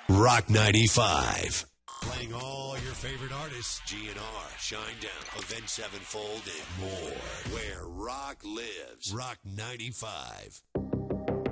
Rock 95. Playing all your favorite artists, GNR, Shinedown, Avenged Sevenfold, and more. Where rock lives. Rock 95.